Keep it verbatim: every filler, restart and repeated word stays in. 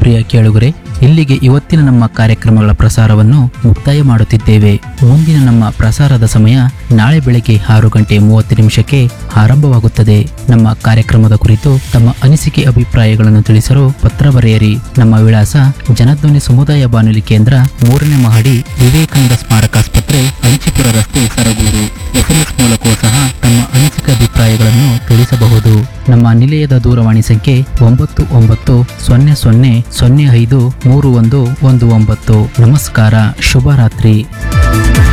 ಪ್ರಿಯ ಕೇಳುಗರೆ, ಇಲ್ಲಿಗೆ ಇವತ್ತಿನ ನಮ್ಮ ಕಾರ್ಯಕ್ರಮಗಳ ಪ್ರಸಾರವನ್ನು ಮುಕ್ತಾಯ ಮಾಡುತ್ತಿದ್ದೇವೆ. ಮುಂದಿನ ನಮ್ಮ ಪ್ರಸಾರದ ಸಮಯ ನಾಳೆ ಬೆಳಗ್ಗೆ ಆರು ಗಂಟೆ ಮೂವತ್ತು ನಿಮಿಷಕ್ಕೆ ಆರಂಭವಾಗುತ್ತದೆ. ನಮ್ಮ ಕಾರ್ಯಕ್ರಮದ ಕುರಿತು ತಮ್ಮ ಅನಿಸಿಕೆ ಅಭಿಪ್ರಾಯಗಳನ್ನು ತಿಳಿಸಲು ಪತ್ರ ಬರೆಯಿರಿ. ನಮ್ಮ ವಿಳಾಸ ಜನಧ್ವನಿ ಸಮುದಾಯ ಬಾನುಲಿ ಕೇಂದ್ರ, ಮೂರನೇ ಮಹಡಿ, ವಿವೇಕಾನಂದ ಸ್ಮಾರಕಾಸ್ಪತ್ರೆ, ಅಂಚಿಪುರ ರಸ್ತೆ, ಸರಗೂರು. ಎಸ್ಎಂಎಸ್ ಮೂಲಕವೂ ಸಹ ತಮ್ಮ ಅನಿಸಿಕೆ ಅಭಿಪ್ರಾಯಗಳನ್ನು ತಿಳಿಸಬಹುದು. ನಮ್ಮ ನಿಲಯದ ದೂರವಾಣಿ ಸಂಖ್ಯೆ ಒಂಬತ್ತು ಒಂಬತ್ತು ಸೊನ್ನೆ ಸೊನ್ನೆ ಸೊನ್ನೆ ಐದು ಮೂರು ಒಂದು ಒಂದು ಒಂಬತ್ತು. ನಮಸ್ಕಾರ, ಶುಭರಾತ್ರಿ.